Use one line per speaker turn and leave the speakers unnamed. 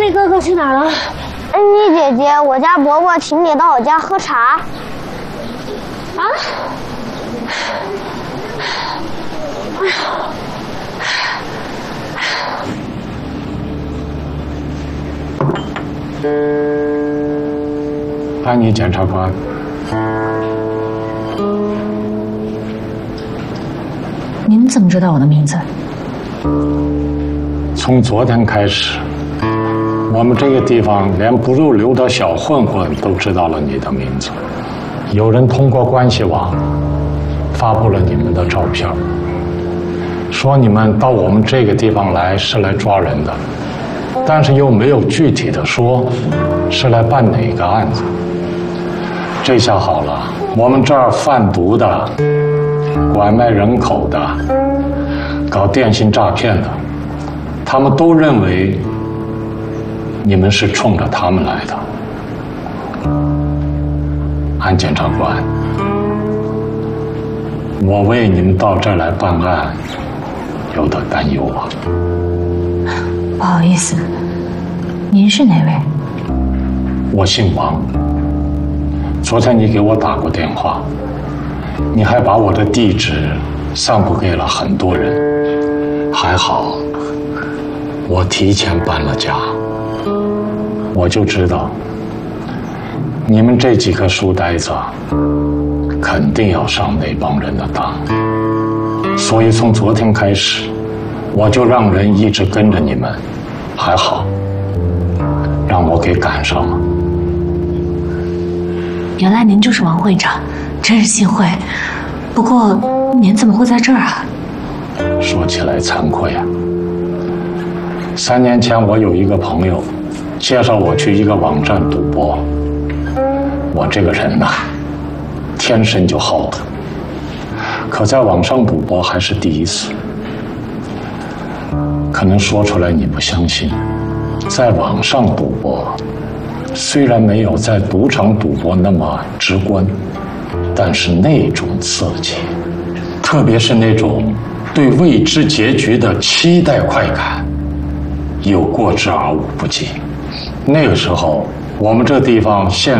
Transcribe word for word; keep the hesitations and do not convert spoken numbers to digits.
丽哥哥去哪儿了？
恩妮姐姐，我家伯伯请你到我家喝茶。
啊？哎呀！
安妮检察官，
您怎么知道我的名字？
从昨天开始，我们这个地方连不入流的小混混都知道了你的名字。有人通过关系网发布了你们的照片，说你们到我们这个地方来是来抓人的，但是又没有具体的说是来办哪个案子。这下好了，我们这儿贩毒的、拐卖人口的、搞电信诈骗的，他们都认为你们是冲着他们来的。安检察官，我为你们到这儿来办案有点担忧啊。
不好意思，您是哪位？
我姓王。昨天你给我打过电话，你还把我的地址散布给了很多人，还好我提前搬了家。我就知道你们这几颗书呆子肯定要上那帮人的当，所以从昨天开始我就让人一直跟着你们，还好让我给赶上了。
原来您就是王会长，真是幸会。不过您怎么会在这儿啊？
说起来惭愧啊，三年前我有一个朋友介绍我去一个网站赌博，我这个人呐，天生就好赌，可在网上赌博还是第一次。可能说出来你不相信，在网上赌博虽然没有在赌场赌博那么直观，但是那种刺激，特别是那种对未知结局的期待快感，有过之而无不及。那个时候我们这地方现